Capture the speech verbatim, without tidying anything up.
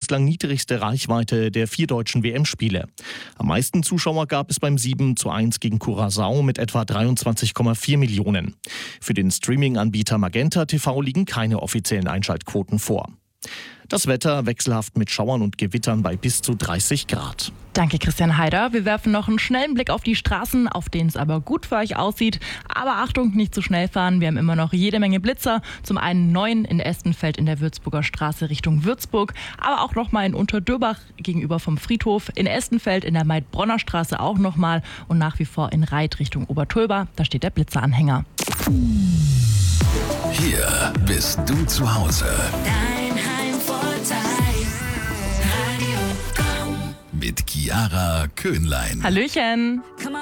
bislang niedrigste Reichweite der vier deutschen W M-Spiele. Am meisten Zuschauer gab es beim sieben zu eins gegen Curaçao mit etwa dreiundzwanzig Komma vier Millionen. Für den Streaming-Anbieter Magenta T V liegen keine offiziellen Einschaltquoten vor. Das Wetter wechselhaft mit Schauern und Gewittern bei bis zu dreißig Grad. Danke, Christian Heider. Wir werfen noch einen schnellen Blick auf die Straßen, auf denen es aber gut für euch aussieht. Aber Achtung, nicht zu schnell fahren. Wir haben immer noch jede Menge Blitzer. Zum einen neun in Estenfeld in der Würzburger Straße Richtung Würzburg, aber auch nochmal in Unterdürbach gegenüber vom Friedhof. In Estenfeld in der Maid-Bronner Straße auch nochmal und nach wie vor in Reit Richtung Obertölba. Da steht der Blitzeranhänger. Hier bist du zu Hause. Dein Heimvorteil. Radio Komm. Mit Chiara Köhnlein. Hallöchen.